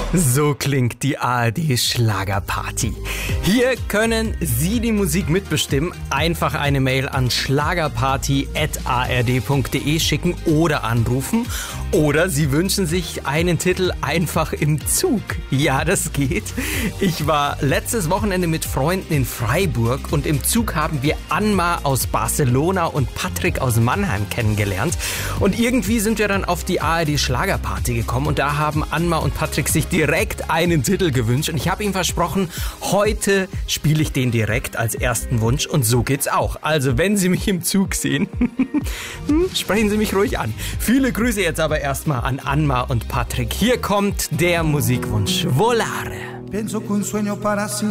So klingt die ARD-Schlagerparty. Hier können Sie die Musik mitbestimmen. Einfach eine Mail an schlagerparty@ard.de schicken oder anrufen. Oder Sie wünschen sich einen Titel einfach im Zug. Ja, das geht. Ich war letztes Wochenende mit Freunden in Freiburg und im Zug haben wir Anma aus Barcelona und Patrick aus Mannheim kennengelernt. Und irgendwie sind wir dann auf die ARD-Schlagerparty gekommen und da haben Anma und Patrick sich direkt einen Titel gewünscht. Und ich habe ihm versprochen, heute spiele ich den direkt als ersten Wunsch und so geht's auch. Also wenn Sie mich im Zug sehen, sprechen Sie mich ruhig an. Viele Grüße jetzt aber erstmal an Anma und Patrick. Hier kommt der Musikwunsch Volare.